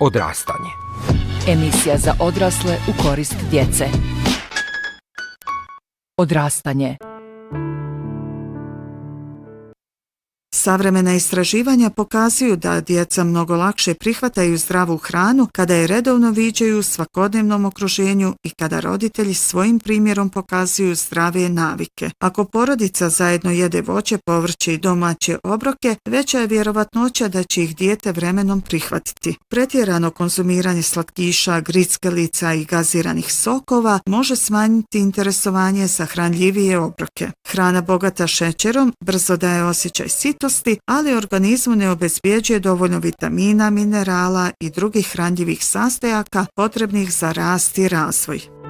Odrastanje. Emisija za odrasle u korist djece. Odrastanje. Savremena istraživanja pokazuju da djeca mnogo lakše prihvataju zdravu hranu kada je redovno viđaju u svakodnevnom okruženju i kada roditelji svojim primjerom pokazuju zdrave navike. Ako porodica zajedno jede voće, povrće i domaće obroke, veća je vjerovatnoća da će ih dijete vremenom prihvatiti. Pretjerano konzumiranje slatkiša, grickelica i gaziranih sokova može smanjiti interesovanje za hranljivije obroke. Hrana bogata šećerom brzo daje osjećaj sitosti, ali organizmu ne obezbjeđuje dovoljno vitamina, minerala i drugih hranljivih sastojaka potrebnih za rast i razvoj.